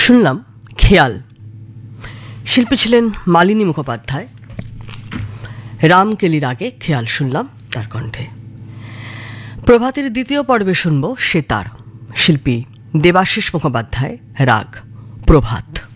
শুনলাম খেয়াল। শিল্পী ছিলেন মালিনী মুখোপাধ্যায়। রামকেলির আগে খেয়াল শুনলাম তার কণ্ঠে। প্রভাতের দ্বিতীয় পর্বে শুনব সেতার, শিল্পী দেবাশিস মুখোপাধ্যায়, রাগ প্রভাত।